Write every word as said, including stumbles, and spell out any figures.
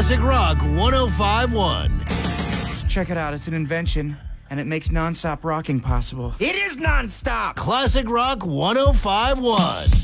Classic Rock one oh five one. Check it out. It's an invention, and it makes nonstop rocking possible. It is nonstop. Classic Rock one oh five one.